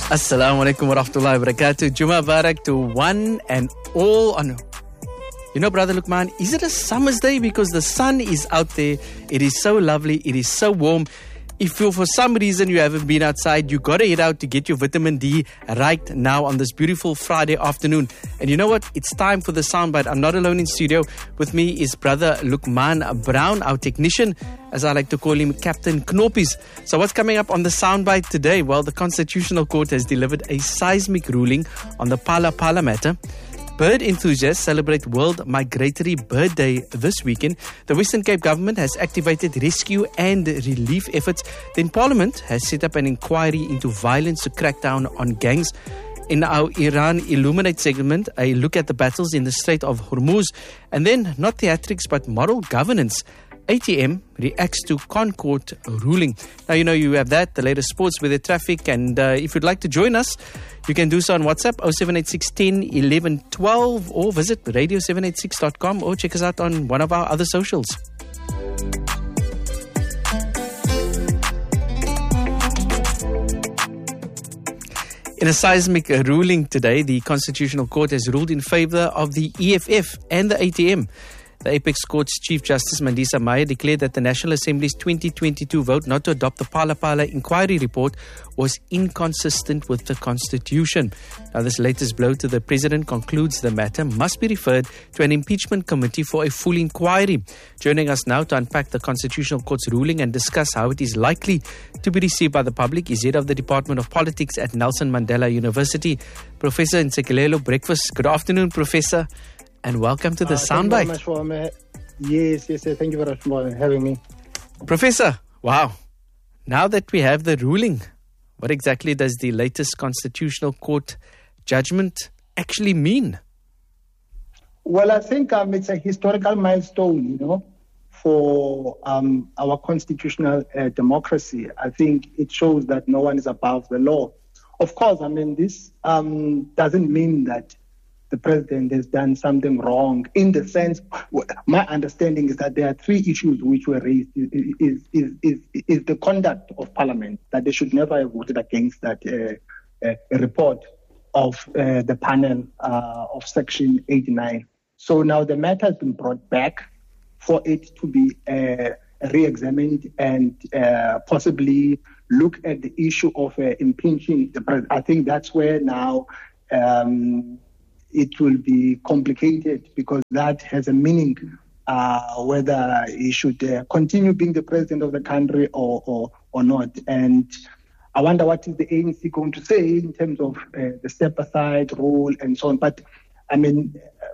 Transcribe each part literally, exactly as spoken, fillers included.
Assalamu alaikum wa rahmatullahi wa barakatuh. Juma Barak to one and all on. You know, Brother Luqman, is it a summer's day? Because the sun is out there. It is so lovely. It is so warm. If you, for some reason you haven't been outside, you got to head out to get your vitamin D right now on this beautiful Friday afternoon. And you know what? It's time for the soundbite. I'm not alone in studio. With me is Brother Luqman Brown, our technician, as I like to call him, Captain Knoppies. So what's coming up on the soundbite today? Well, the Constitutional Court has delivered a seismic ruling on the Phala Phala matter. Bird enthusiasts celebrate World Migratory Bird Day this weekend. The Western Cape government has activated rescue and relief efforts. Then Parliament has set up an inquiry into violence to crack down on gangs. In our Iran Illuminate segment, a look at the battles in the Strait of Hormuz. And then, not theatrics, but moral governance. A T M reacts to Concord ruling. Now, you know, you have that, the latest sports, weather, traffic. And uh, if you'd like to join us, you can do so on WhatsApp, oh seven eight six, one oh, eleven, twelve, or visit radio seven eight six dot com or check us out on one of our other socials. In a seismic ruling today, the Constitutional Court has ruled in favor of the E F F and the A T M. The Apex Court's Chief Justice Mandisa Meyer declared that the National Assembly's twenty twenty-two vote not to adopt the Phala Phala inquiry report was inconsistent with the Constitution. Now, this latest blow to the President concludes the matter must be referred to an impeachment committee for a full inquiry. Joining us now to unpack the Constitutional Court's ruling and discuss how it is likely to be received by the public is Head of the Department of Politics at Nelson Mandela University, Professor Ntsikelelo Breakfast. Good afternoon, Professor. And welcome to the uh, soundbite. Thank you very much for, yes, yes, yes, thank you very much for having me. Professor, wow. Now that we have the ruling, what exactly does the latest Constitutional Court judgment actually mean? Well, I think um, it's a historical milestone, you know, for um, our constitutional uh, democracy. I think it shows that no one is above the law. Of course, I mean, this um, doesn't mean that the president has done something wrong, in the sense, my understanding is that there are three issues which were raised. Is, is, is, is the conduct of Parliament, that they should never have voted against that uh, uh, report of uh, the panel uh, of Section eighty-nine. So now the matter has been brought back for it to be uh, re-examined and uh, possibly look at the issue of uh, impeaching the president. I think that's where now um, it will be complicated, because that has a meaning, uh, whether he should uh, continue being the president of the country or, or or not. And I wonder what is the A N C going to say in terms of uh, the step-aside rule and so on. But, I mean,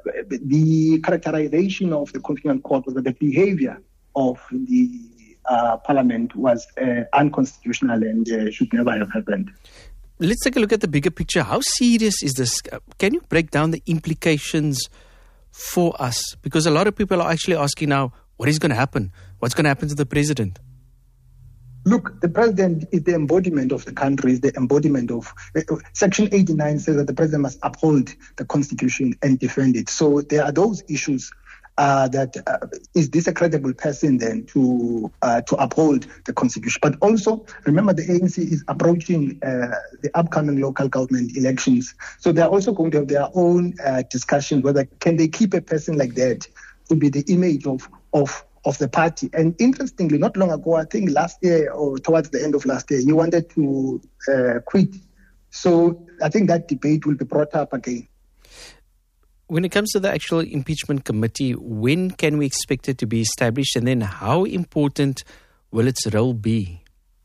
the characterization of the Constitutional Court was that the behavior of the uh, Parliament was uh, unconstitutional and uh, should never have happened. Let's take a look at the bigger picture. How serious is this? Can you break down the implications for us? Because a lot of people are actually asking now, what is going to happen? What's going to happen to the president? Look, the president is the embodiment of the country, is the embodiment of... Uh, Section eighty-nine says that the president must uphold the Constitution and defend it. So there are those issues uh, that, uh, is this a credible person then to uh, to uphold the Constitution? But also, remember, the A N C is approaching uh, the upcoming local government elections. So they're also going to have their own uh, discussion whether can they keep a person like that to be the image of of of the party. And interestingly, not long ago, I think last year or towards the end of last year, he wanted to uh, quit. So I think that debate will be brought up again. When it comes to the actual impeachment committee, when can we expect it to be established, and then how important will its role be?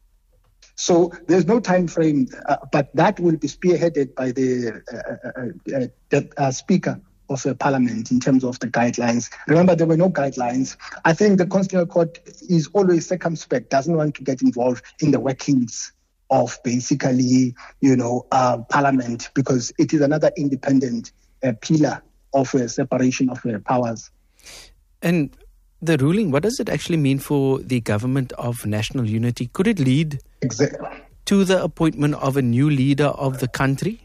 So there's no time frame, uh, but that will be spearheaded by the, uh, uh, uh, the uh, Speaker of the Parliament in terms of the guidelines. Remember, there were no guidelines. I think the Constitutional Court is always circumspect, doesn't want to get involved in the workings of basically, you know, uh, Parliament, because it is another independent uh, pillar of a separation of uh, powers. And the ruling, what does it actually mean for the government of national unity? Could it lead exactly to the appointment of a new leader of the country?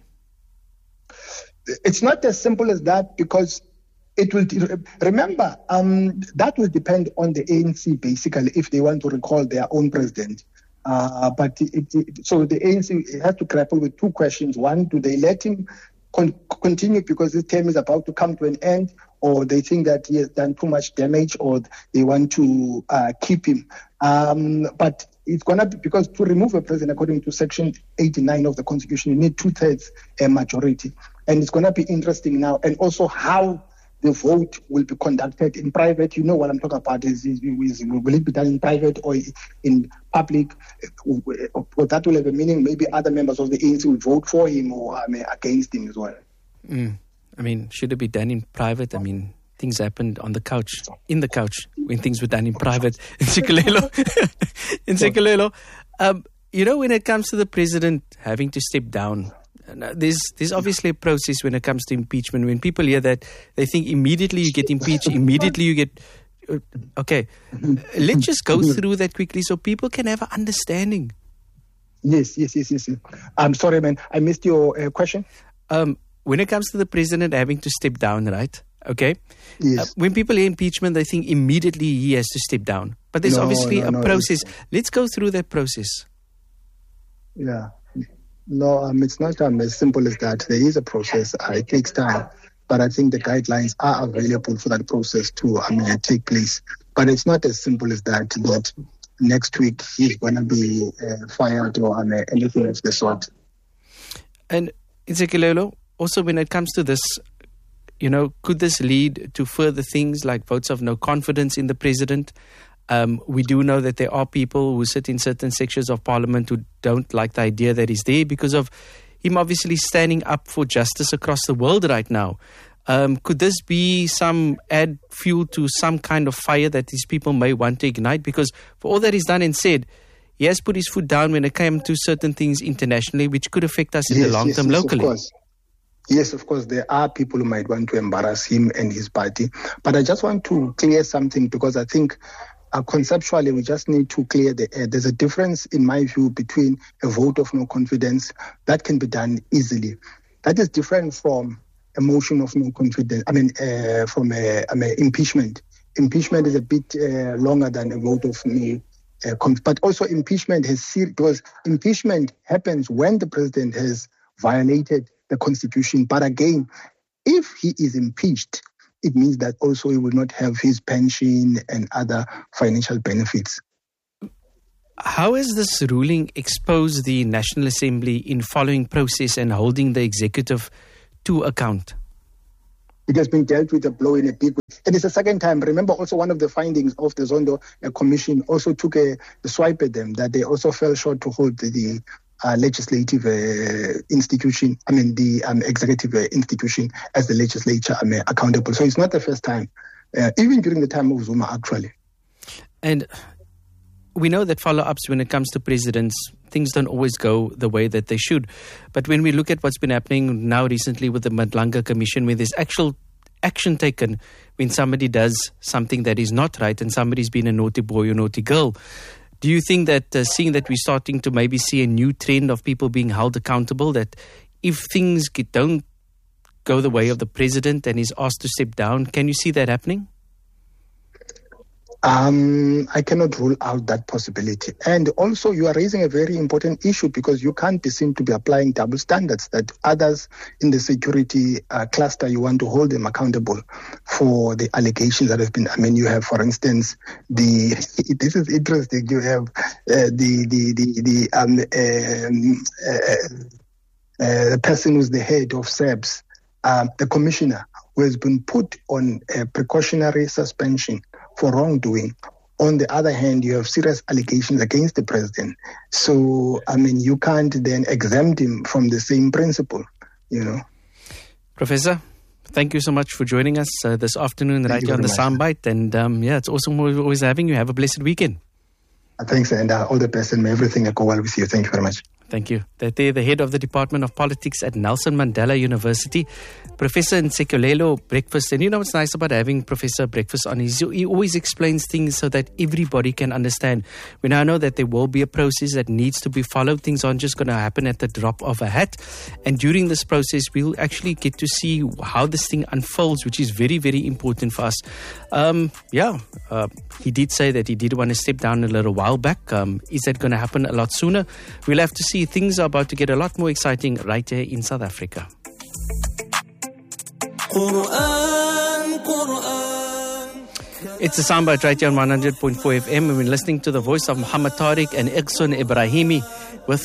It's not as simple as that, because it will, remember, um, that will depend on the A N C, basically, if they want to recall their own president. Uh, but it, it, so the A N C has to grapple with two questions. One, do they let him con- continue because his term is about to come to an end, or they think that he has done too much damage, or they want to uh, keep him? Um, but it's going to be, because to remove a president, according to Section eighty-nine of the Constitution, you need two-thirds uh, majority. And it's going to be interesting now, and also how the vote will be conducted in private. You know what I'm talking about. Is, is, is will it be done in private or in public? Or that will have a meaning. Maybe other members of the A N C will vote for him or I mean, against him as well. Mm. I mean, should it be done in private? I mean, things happened on the couch, in the couch, when things were done in private. In Sikelelo, in Sikelelo, um, you know, when it comes to the president having to step down, There's there's obviously a process when it comes to impeachment. When people hear that, they think immediately you get impeached, immediately you get... Uh, okay, uh, let's just go through that quickly so people can have an understanding. Yes, yes, yes, yes. I'm sorry, man. I missed your uh, question. Um, when it comes to the president having to step down, right? Okay? Yes. Uh, when people hear impeachment, they think immediately he has to step down. But there's no, obviously no, a no, process. Let's go through that process. Yeah. No, um, it's not um, as simple as that. There is a process. Uh, it takes time. But I think the guidelines are available for that process to I mean, take place. But it's not as simple as that, that next week he's going to be uh, fired or I mean, anything of the sort. And Ntsikelelo, also when it comes to this, you know, could this lead to further things like votes of no confidence in the president? Um, we do know that there are people who sit in certain sections of parliament who don't like the idea that he's there because of him obviously standing up for justice across the world right now. Um, could this be some add fuel to some kind of fire that these people may want to ignite? Because for all that he's done and said, he has put his foot down when it came to certain things internationally, which could affect us in yes, the long yes, term yes, locally. Of course. Yes, of course, there are people who might want to embarrass him and his party. But I just want to clear something because I think Uh, conceptually, we just need to clear the air. There's a difference, in my view, between a vote of no confidence that can be done easily. That is different from a motion of no confidence. I mean, uh, from a, I mean, impeachment. Impeachment is a bit uh, longer than a vote of no uh, confidence. But also impeachment has ser- because impeachment happens when the president has violated the Constitution. But again, if he is impeached, it means that also he will not have his pension and other financial benefits. How has this ruling exposed the National Assembly in following process and holding the executive to account? It has been dealt with a blow in a big way. And it's the second time. Remember also one of the findings of the Zondo uh, Commission also took a, a swipe at them, that they also fell short to hold the, the Uh, legislative uh, institution, I mean the um, executive uh, institution as the legislature I mean, accountable. So it's not the first time, uh, even during the time of Zuma actually. And we know that follow-ups when it comes to presidents, things don't always go the way that they should. But when we look at what's been happening now recently with the Madlanga Commission, where there's actual action taken when somebody does something that is not right and somebody's been a naughty boy or naughty girl, do you think that uh, seeing that we're starting to maybe see a new trend of people being held accountable, that if things get, don't go the way of the president and he's asked to step down, can you see that happening? Um, I cannot rule out that possibility. And also you are raising a very important issue because you can't be seen to be applying double standards, that others in the security uh, cluster, you want to hold them accountable for the allegations that have been, I mean, you have, for instance, the, this is interesting, you have uh, the, the, the, the, um, um, uh, uh, the person who's the head of S A B S, uh, the commissioner, who has been put on a precautionary suspension for wrongdoing. On the other hand, you have serious allegations against the president. So, I mean, you can't then exempt him from the same principle, you know. Professor, thank you so much for joining us uh, this afternoon right here on the Soundbite. And um, yeah, it's awesome always having you. Have a blessed weekend. Thanks, and uh, all the best, and may everything go well with you. Thank you very much. Thank you. That there, the head of the Department of Politics at Nelson Mandela University, Professor Nsekolelo Breakfast. And you know what's nice about having Professor Breakfast on is he always explains things so that everybody can understand. We now know that there will be a process that needs to be followed. Things aren't just going to happen at the drop of a hat. And during this process, we'll actually get to see how this thing unfolds, which is very, very important for us. Um, yeah, uh, he did say that he did want to step down a little while back. Um, is that going to happen a lot sooner? We'll have to see. Things are about to get a lot more exciting right here in South Africa. Quran, Quran. It's a soundbite right here on one hundred point four F M. We've been listening to the voice of Muhammad Tariq and Iqsun Ibrahimi with